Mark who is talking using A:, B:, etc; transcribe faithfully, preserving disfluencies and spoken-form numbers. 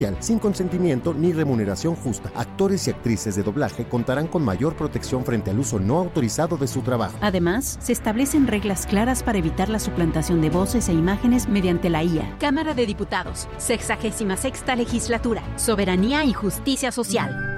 A: sin consentimiento ni remuneración justa. Actores y actrices de doblaje contarán con mayor protección frente al uso no autorizado de su trabajo.
B: Además, se establecen reglas claras para evitar la suplantación de voces e imágenes mediante la I A.
C: Cámara de Diputados, sexagésima sexta legislatura, Soberanía y Justicia Social.